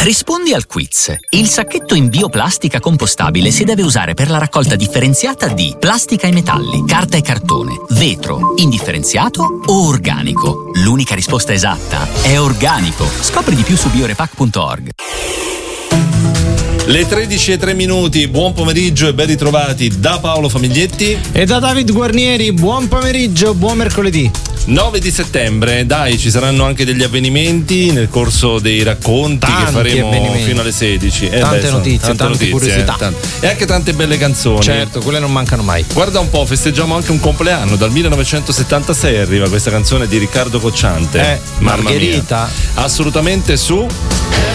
Rispondi al quiz. Il sacchetto in bioplastica compostabile si deve usare per la raccolta differenziata di plastica e metalli, carta e cartone, vetro, indifferenziato o organico. L'unica risposta esatta è organico. Scopri di più su biorepack.org. Le 13:03, buon pomeriggio e ben ritrovati da Paolo Famiglietti e da David Guarnieri. Buon pomeriggio, buon mercoledì 9 di settembre. Dai, ci saranno anche degli avvenimenti nel corso dei racconti che faremo fino alle 16. Tante notizie, tante curiosità e anche tante belle canzoni. Certo, quelle non mancano mai. Guarda un po', festeggiamo anche un compleanno. Dal 1976 arriva questa canzone di Riccardo Cocciante, Margherita. Assolutamente su